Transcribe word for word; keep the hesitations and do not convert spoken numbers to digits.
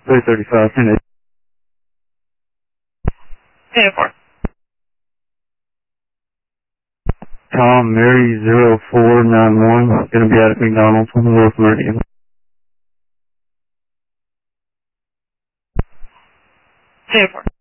three thirty-five, ten eight. ten four. Tom, Mary, zero four nine one, gonna be out at McDonald's on North Meridian. ten four.